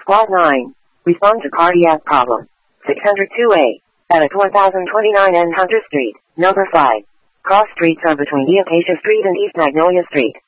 Squad 9. Respond to cardiac problem. 602A. At 1029 N Hunter Street, number 5. Cross streets are between the Acacia Street and East Magnolia Street.